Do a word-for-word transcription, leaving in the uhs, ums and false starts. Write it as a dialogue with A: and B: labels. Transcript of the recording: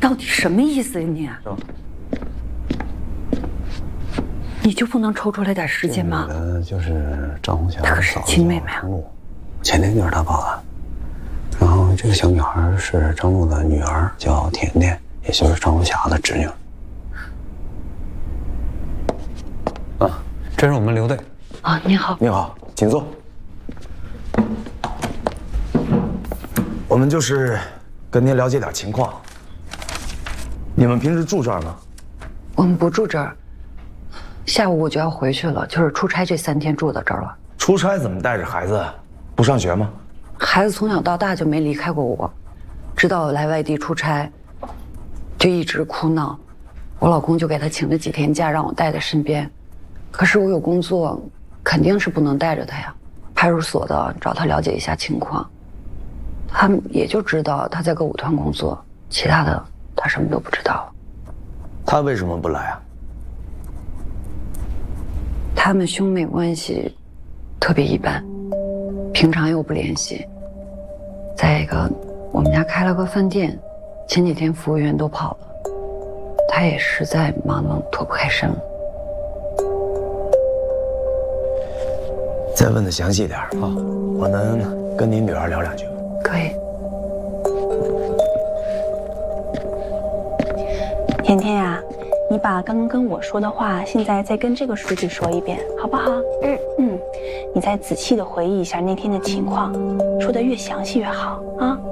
A: 到底什么意思呀你？你就不能抽出来点时间吗？
B: 这女的就是张红霞的嫂子
A: 亲妹妹啊。
B: 张璐，前天就是她报的。然后这个小女孩是张璐的女儿，叫甜甜，也就是张红霞的侄女。啊，这是我们刘队。
A: 啊，你好。
B: 你好，请坐。我们就是跟您了解点情况。你们平时住这儿吗？
A: 我们不住这儿。下午我就要回去了，就是出差这三天住到这儿了。
B: 出差怎么带着孩子？不上学吗？
A: 孩子从小到大就没离开过我，直到我来外地出差，就一直哭闹。我老公就给他请了几天假，让我带在身边。可是我有工作，肯定是不能带着他呀。派出所的找他了解一下情况，他也就知道他在歌舞团工作，其他的他什么都不知道。
B: 他为什么不来啊？
A: 他们兄妹关系特别一般，平常又不联系。再一个，我们家开了个饭店，前几天服务员都跑了，他也实在忙得脱不开身了。
B: 再问的详细点啊，我能跟您女儿聊两句吗？
A: 可以。
C: 甜甜呀，你把刚刚跟我说的话，现在再跟这个书记说一遍，好不好？嗯嗯，你再仔细的回忆一下那天的情况，说的越详细越好啊。